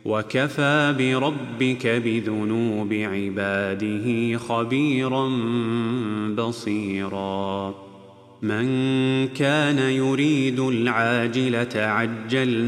وكفى بربك بذنوب عباده خبيرا بصيرا من كان يريد العاجلة عجلنا